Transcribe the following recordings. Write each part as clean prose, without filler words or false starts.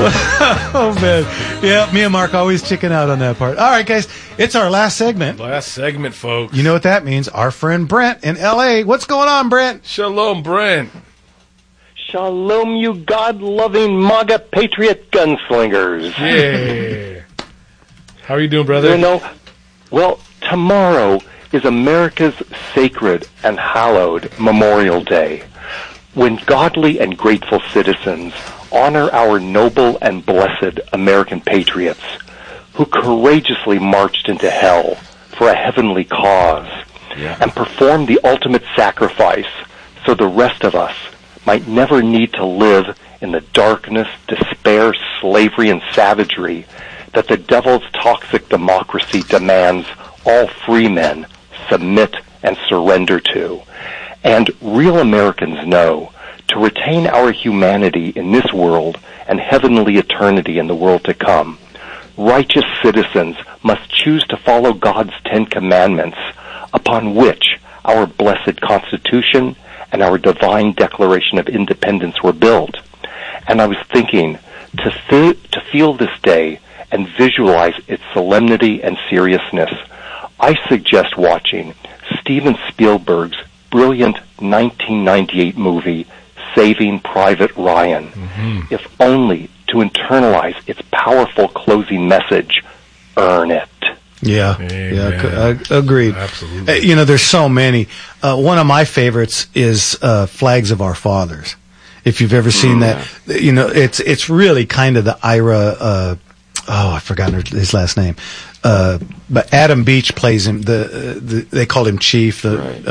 Oh, man. Yeah, me and Mark always chicken out on that part. All right, guys, it's our last segment. Last segment, folks. You know what that means? Our friend Brent in L.A. What's going on, Brent? Shalom, Brent. Shalom, you God-loving MAGA patriot gunslingers. Yeah. How are you doing, brother? You know, well, tomorrow is America's sacred and hallowed Memorial Day, when godly and grateful citizens honor our noble and blessed American patriots who courageously marched into hell for a heavenly cause and performed the ultimate sacrifice so the rest of us might never need to live in the darkness, despair, slavery, and savagery that the devil's toxic democracy demands all free men submit and surrender to. And real Americans know to retain our humanity in this world and heavenly eternity in the world to come, righteous citizens must choose to follow God's 10 Commandments, upon which our blessed Constitution and our divine Declaration of Independence were built. And I was thinking, to feel this day and visualize its solemnity and seriousness, I suggest watching Steven Spielberg's brilliant 1998 movie, Saving Private Ryan, if only to internalize its powerful closing message, earn it. Yeah, agreed. Absolutely. You know, there's so many. One of my favorites is Flags of Our Fathers. If you've ever seen that, you know, it's really kind of the Ira, I've forgotten his last name. But Adam Beach plays him. They called him Chief.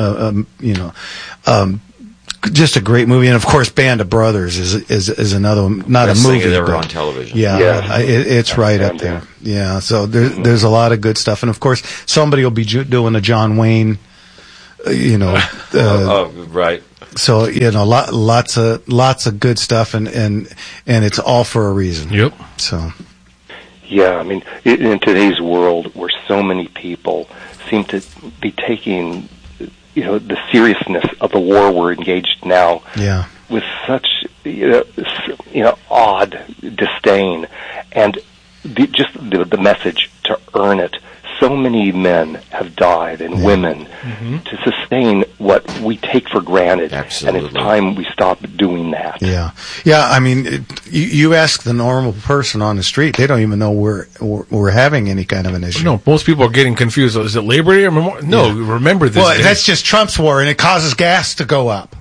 Just a great movie, and of course, Band of Brothers is another one. Not Best a movie, thing ever but on television. Yeah, it's right up there. Yeah, so there's a lot of good stuff, and of course, somebody will be doing a John Wayne. Right. So lots of good stuff, and it's all for a reason. Yep. So. Yeah, I mean, in today's world where so many people seem to be taking, the seriousness of the war we're engaged now with such, odd disdain, and the message to earn it. So many men have died and women to sustain what we take for granted. Absolutely. And it's time we stop doing that. Yeah. I mean, you ask the normal person on the street, they don't even know we're having any kind of an issue. No, most people are getting confused. Is it Labor Day or Memorial? No, remember this. Well, that's just Trump's war, and it causes gas to go up.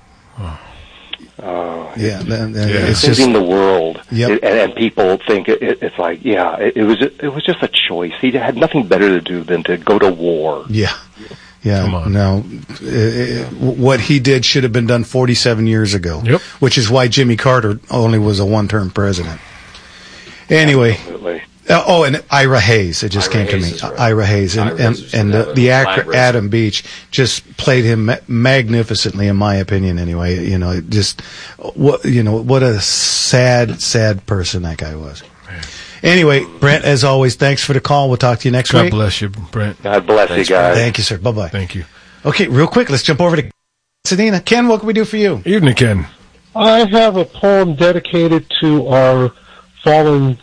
It's saving the world. Yep. And people think it's like, it was just a choice. He had nothing better to do than to go to war. Yeah. Come on. No, what he did should have been done 47 years ago. Yep. Which is why Jimmy Carter only was a one-term president. Anyway. Absolutely. And Ira Hayes. It just came to me. Right. Ira Hayes. And the actor Adam Beach just played him magnificently, in my opinion, anyway. What a sad person that guy was. Man. Anyway, Brent, as always, thanks for the call. We'll talk to you next week. God bless you, Brent. God bless you guys. Thank you, sir. Bye-bye. Thank you. Okay, real quick, let's jump over to Sedina. Ken, what can we do for you? Evening, Ken. I have a poem dedicated to our fallen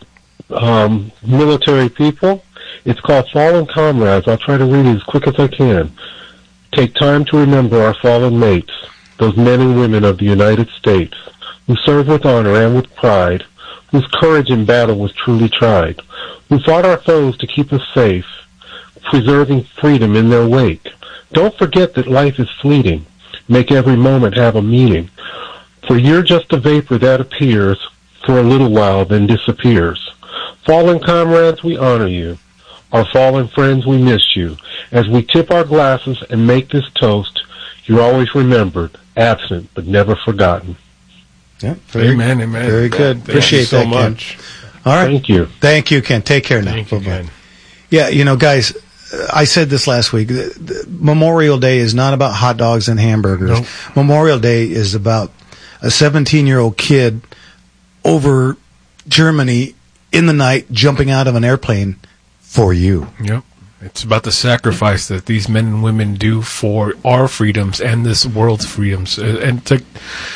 military people. It's called Fallen Comrades. I'll try to read it as quick as I can. Take time to remember our fallen mates, those men and women of the United States, who served with honor and with pride, whose courage in battle was truly tried, who fought our foes to keep us safe, preserving freedom in their wake. Don't forget that life is fleeting. Make every moment have a meaning. For you're just a vapor that appears for a little while, then disappears. Fallen comrades, we honor you. Our fallen friends, we miss you. As we tip our glasses and make this toast, you're always remembered, absent, but never forgotten. Yeah, Amen. Very good. Thank Appreciate you so that, Ken. much. All right. Thank you, Ken. Take care now. Thank you, Bye-bye. Ken. Yeah, guys, I said this last week. Memorial Day is not about hot dogs and hamburgers. Nope. Memorial Day is about a 17-year-old kid over Germany in the night jumping out of an airplane for you. Yep. It's about the sacrifice that these men and women do for our freedoms and this world's freedoms. And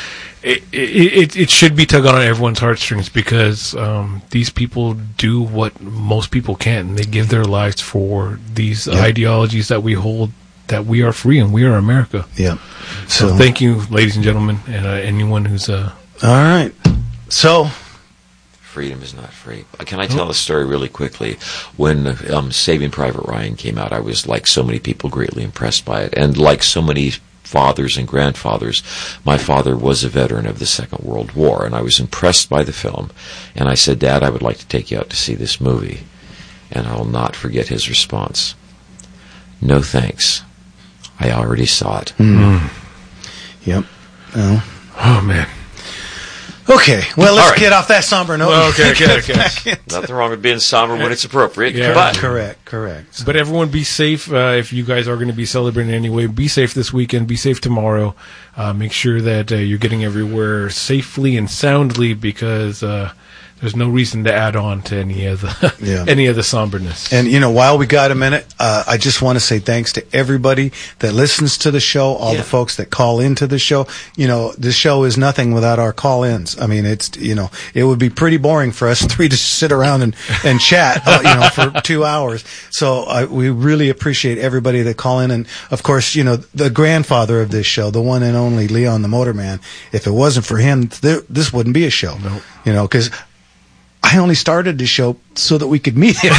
it should be tugging on everyone's heartstrings because these people do what most people can't, and they give their lives for these ideologies that we hold, that we are free and we are America. Yeah. So thank you, ladies and gentlemen, and anyone who's... All right. So... Freedom is not free. Can I tell a story really quickly? When Saving Private Ryan came out, I was, like so many people, greatly impressed by it. And like so many fathers and grandfathers, my father was a veteran of the Second World War, and I was impressed by the film. And I said, Dad, I would like to take you out to see this movie. And I will not forget his response. No thanks. I already saw it. Yep. Oh. Oh, man. Okay, well, let's get off that somber note. Well, okay. Nothing wrong with being somber when it's appropriate. Yeah. But Correct. But everyone be safe. If you guys are going to be celebrating anyway, be safe this weekend. Be safe tomorrow. Make sure that you're getting everywhere safely and soundly because there's no reason to add on to any of the somberness. And, while we got a minute, I just want to say thanks to everybody that listens to the show, all the folks that call into the show. This show is nothing without our call-ins. I mean, it's, it would be pretty boring for us three to sit around and chat, for 2 hours. So we really appreciate everybody that call in. And, of course, the grandfather of this show, the one and only Leon the Motorman, if it wasn't for him, this wouldn't be a show. Nope. Because I only started the show so that we could meet him.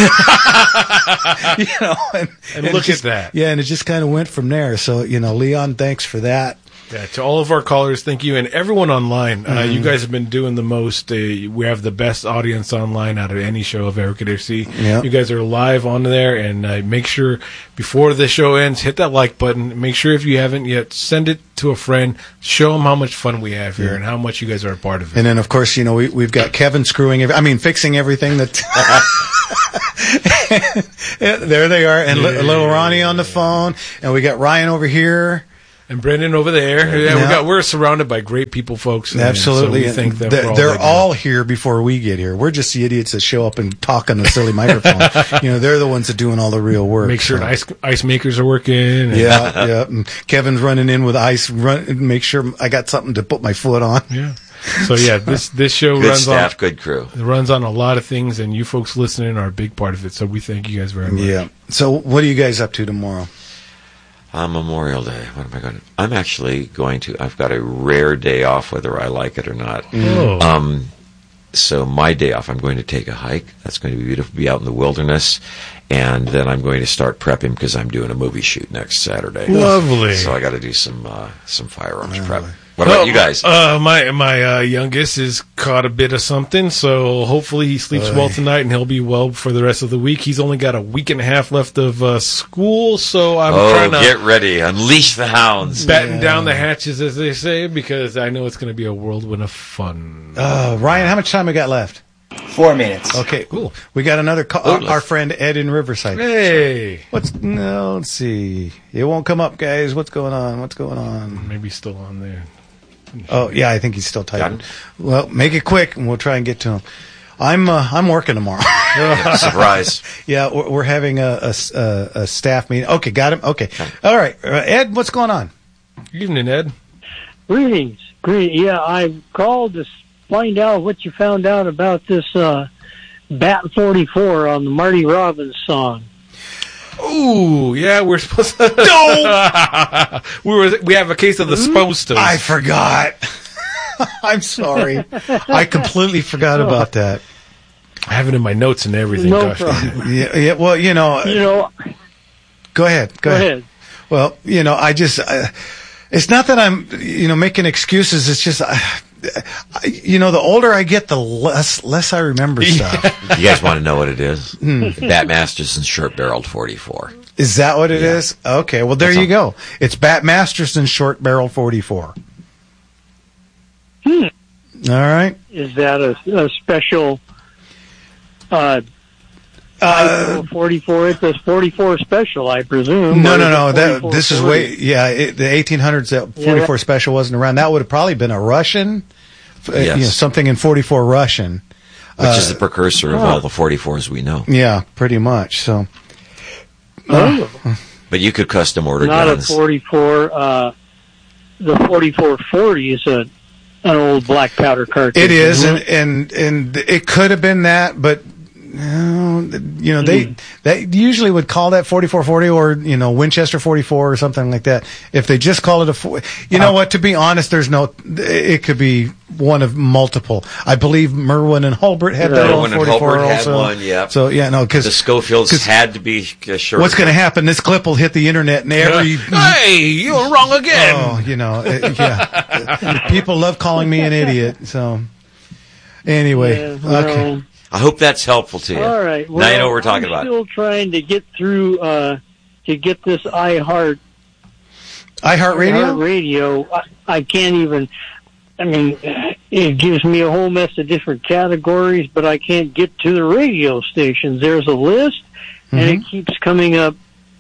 And look at that. Yeah, and it just kind of went from there. So, Leon, thanks for that. Yeah, to all of our callers, thank you. And everyone online, you guys have been doing the most. We have the best audience online out of any show of Eric and RC. Yeah. You guys are live on there, and make sure before the show ends, hit that like button. Make sure if you haven't yet, send it to a friend. Show them how much fun we have here and how much you guys are a part of it. And then, of course, we've got Kevin fixing everything that... There they are. And little Ronnie on the phone. And we got Ryan over here. And Brendan over there. Yeah, we're surrounded by great people, folks. Absolutely. So we thank them they're all here before we get here. We're just the idiots that show up and talk on the silly microphone. They're the ones that doing all the real work. Make sure ice makers are working. And yeah. And Kevin's running in with ice. Make sure I got something to put my foot on. Yeah. So this show good runs staff, on good crew. It runs on a lot of things, and you folks listening are a big part of it. So we thank you guys very much. Yeah. So what are you guys up to tomorrow? Memorial Day. What am I going to... I'm actually going to... I've got a rare day off, whether I like it or not. Oh. So my day off, I'm going to take a hike. That's going to be beautiful. Be out in the wilderness. And then I'm going to start prepping because I'm doing a movie shoot next Saturday. Lovely. So I got to do some firearms prep. What about you guys? My youngest has caught a bit of something, so hopefully he sleeps well tonight and he'll be well for the rest of the week. He's only got a week and a half left of school, so I'm trying to get ready, unleash the hounds, batten down the hatches, as they say, because I know it's going to be a whirlwind of fun. Ryan, how much time we got left? 4 minutes. Okay, cool. We got another call. Our friend Ed in Riverside. Hey, let's see. It won't come up, guys. What's going on? Maybe he's still on there. Oh yeah, I think he's still typing. Well, make it quick, and we'll try and get to him. I'm working tomorrow. Surprise. Yeah, we're having a staff meeting. Okay, got him. Okay, all right. Ed, what's going on? Good evening, Ed. Greetings. Yeah, I called to find out what you found out about this Bat 44 on the Marty Robbins song. Ooh, yeah, we're supposed to. No! we have a case of the supposed to. I forgot. I'm sorry. I completely forgot about that. I have it in my notes and everything. No problem. Yeah, well, Go ahead. Well, I just... it's not that I'm, making excuses. It's just... the older I get, the less I remember stuff. You guys want to know what it is? Bat Masterson short-barreled 44. Is that what it is? Okay, well, there you go. It's Bat Masterson short-barrel 44. All right. Is that a special 44? It's a 44 special, I presume. No. This is way... Yeah, the 1800s, that 44 special wasn't around. That would have probably been a Russian... Yes. Something in 44 Russian. Which is the precursor of all the 44s we know. Yeah, pretty much. So, but you could custom order not guns. Not a 44. The 4440 is a an old black powder cartridge. It is, and it could have been that, but they usually would call that 4440 or Winchester 44 or something like that. If they just call it a what? To be honest, it could be one of multiple. I believe Merwin and Hulbert had that on 44 also. Had one, yeah. So because the Schofields had to be sure. What's going to happen? This clip will hit the internet, and hey, you're wrong again. Oh, yeah. People love calling me an idiot. So anyway, okay. I hope that's helpful to you. All right. Well, now you know what we're talking about. I'm still trying to get through to get this iHeart radio. I can't even. I mean, it gives me a whole mess of different categories, but I can't get to the radio stations. There's a list, and it keeps coming up.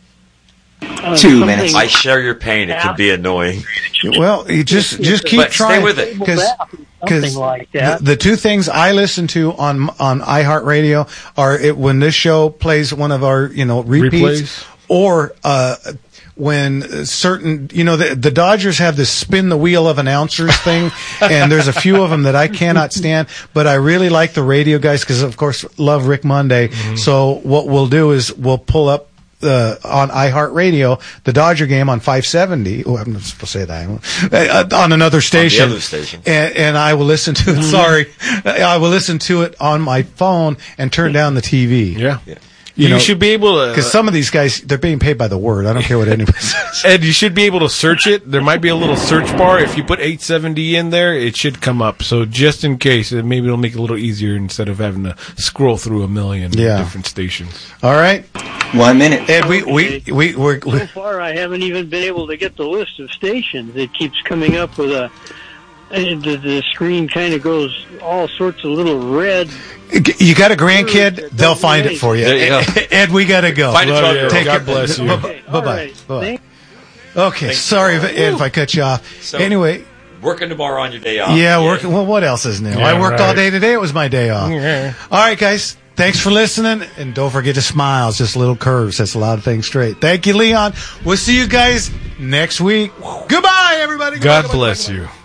2 minutes. I share your pain. It can be annoying. Well, you just keep trying. Stay with it. Because like that. The two things I listen to on iHeartRadio are when this show plays one of our repeats, or when certain the Dodgers have this spin the wheel of announcers thing, and there's a few of them that I cannot stand, but I really like the radio guys because of course love Rick Monday. So what we'll do is we'll pull up on iHeartRadio the Dodger game on 570. Oh, I'm not supposed to say that. On another station. On the other station. And I will listen to it. Sorry. I will listen to it on my phone and turn down the TV. Yeah. You should be able to... Because some of these guys, they're being paid by the word. I don't care what anybody says. Ed, you should be able to search it. There might be a little search bar. If you put 870 in there, it should come up. So just in case, maybe it'll make it a little easier instead of having to scroll through a million different stations. All right. 1 minute. Ed, we're so far, I haven't even been able to get the list of stations. It keeps coming up with the screen kind of goes all sorts of little red. You got a grandkid? They'll find it for you. Ed, we got to go. Find it. God bless you. Bye-bye. Okay, sorry, Ed, if I cut you off. So, anyway. Working tomorrow on your day off. Yeah, working. Well, what else is new? Yeah, I worked all day today. It was my day off. Yeah. All right, guys. Thanks for listening. And don't forget to smile. It's just a little curve. Sets a lot of things straight. Thank you, Leon. We'll see you guys next week. Goodbye, everybody. God bless you.